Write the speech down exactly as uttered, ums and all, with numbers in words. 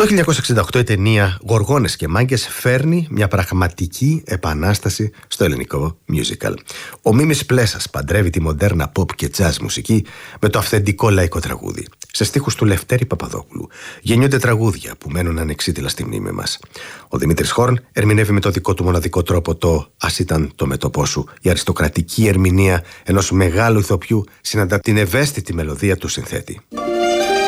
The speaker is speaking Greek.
Το χίλια εννιακόσια εξήντα οκτώ η ταινία «Γοργόνες και Μάγκες» φέρνει μια πραγματική επανάσταση στο ελληνικό musical. Ο Μίμης Πλέσας παντρεύει τη μοντέρνα pop και jazz μουσική με το αυθεντικό λαϊκό τραγούδι. Σε στίχους του Λευτέρη Παπαδόπουλου γεννιούνται τραγούδια που μένουν ανεξίτηλα στη μνήμη μας. Ο Δημήτρης Χόρν ερμηνεύει με το δικό του μοναδικό τρόπο το «Ας ήταν το μέτωπό σου». Η αριστοκρατική ερμηνεία ενός μεγάλου ηθοποιού συναντά την ευαίσθητη μελωδία του συνθέτη.